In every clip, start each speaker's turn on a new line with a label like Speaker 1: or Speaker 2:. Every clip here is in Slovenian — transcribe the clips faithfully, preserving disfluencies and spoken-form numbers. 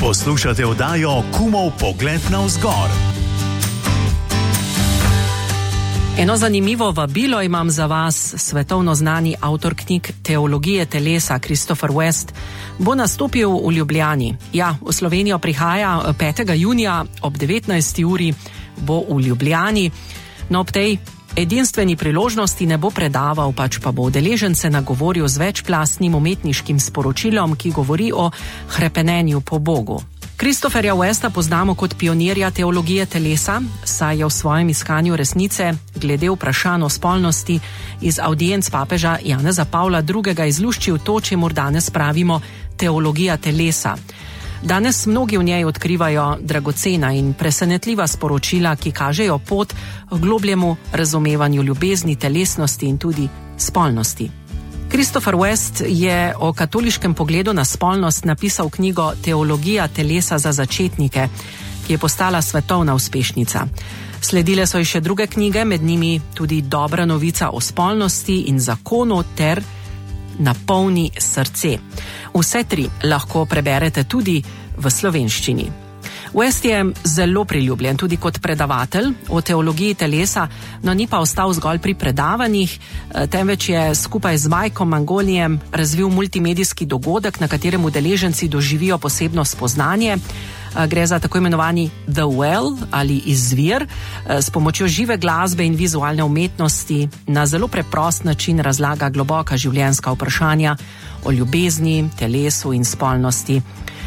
Speaker 1: Poslušate oddajo Kumov pogled navzgor.
Speaker 2: Eno zanimivo vabilo imam za vas. Svetovno znani avtor knjig Teologije telesa Christopher West bo nastopil v Ljubljani. Ja, v Slovenijo prihaja petega junija ob devetnajsti uri, bo v Ljubljani. No, ob tej edinstveni priložnosti ne bo predaval, pač pa bo udeležence nagovoril z večplastnim umetniškim sporočilom, ki govori o hrepenenju po Bogu. Christopherja Westa poznamo kot pionirja teologije telesa, saj je v svojem iskanju resnice glede vprašanj o spolnosti iz avdienc papeža Janeza Pavla drugega. izluščil to, čemur danes pravimo teologija telesa. Danes mnogi v njej odkrivajo dragocena in presenetljiva sporočila, ki kažejo pot k globljemu razumevanju ljubezni, telesnosti in tudi spolnosti. Christopher West je o katoliškem pogledu na spolnost napisal knjigo Teologija telesa za začetnike, ki je postala svetovna uspešnica. Sledile so ji še druge knjige, med njimi tudi Dobra novica o spolnosti in zakonu ter Napolni srce. Vse tri lahko preberete tudi v slovenščini. West je zelo priljubljen tudi kot predavatelj o teologiji telesa, no ni pa ostal zgolj pri predavanjih, temveč je skupaj z Mikeom Mangolijem razvil multimedijski dogodek, na katerem udeleženci doživijo posebno spoznanje. Gre za tako imenovani The Well ali izvir, s pomočjo žive glasbe in vizualne umetnosti na zelo preprost način razlaga globoka življenjska vprašanja o ljubezni, telesu in spolnosti.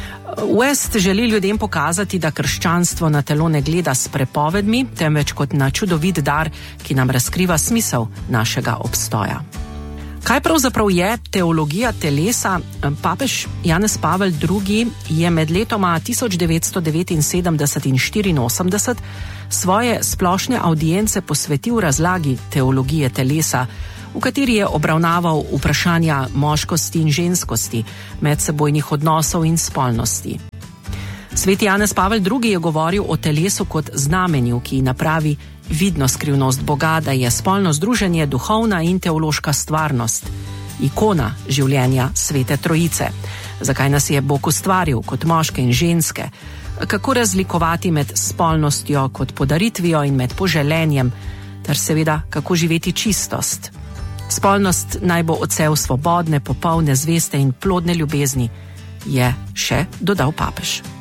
Speaker 2: West želi ljudem pokazati, da krščanstvo na telo ne gleda s prepovedmi, temveč kot na čudovit dar, ki nam razkriva smisel našega obstoja. Kaj pravzaprav je teologija telesa? Papež Janez Pavel drugi. je med letoma tisoč devetsto devetinsedemdeset in štiriinosemdeset svoje splošne avdience posvetil razlagi teologije telesa, v kateri je obravnaval vprašanja moškosti in ženskosti, medsebojnih odnosov in spolnosti. Sveti Janez Pavel drugi. je govoril o telesu kot znamenju, ki napravi vidno skrivnost Boga, da je spolno združenje duhovna in teološka stvarnost, ikona življenja Svete Trojice. Zakaj nas je Bog ustvaril kot moške in ženske? Kako razlikovati med spolnostjo kot podaritvijo in med poželenjem, ter seveda kako živeti čistost? Spolnost naj bo odsev svobodne, popolne, zveste in plodne ljubezni, je še dodal papež.